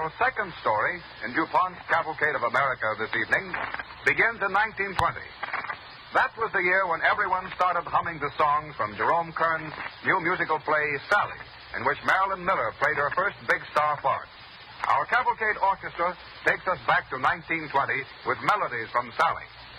Our second story in DuPont's Cavalcade of America this evening begins in 1920. That was the year when everyone started humming the songs from Jerome Kern's new musical play, Sally, in which Marilyn Miller played her first big star part. Our Cavalcade Orchestra takes us back to 1920 with melodies from Sally.